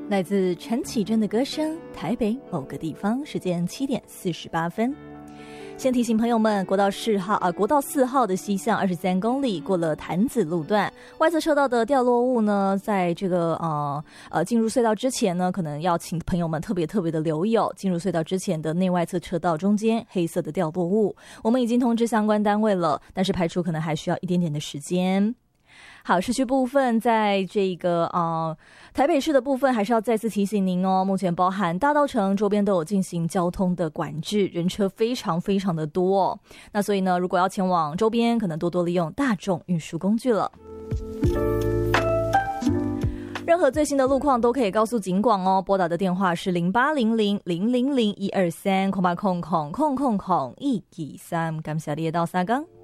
来自陈绮贞的歌声，台北某个地方，时间7点48分。先提醒朋友们，国道4号的西向23公里过了潭子路段，外侧车道的掉落物呢，在这个进入隧道之前呢，可能要请朋友们特别的留意哦。进入隧道之前的内外侧车道中间黑色的掉落物，我们已经通知相关单位了，但是排除可能还需要一点点的时间。好，市区部分在这个台北市的部分还是要再次提醒您哦，目前包含大稻埕周边都有进行交通的管制，人车非常的多哦。那所以呢，如果要前往周边，可能多利用大众运输工具了。任何最新的路况都可以告诉警广哦，拨打的电话是0800000123，0800000123，感谢你的到三更。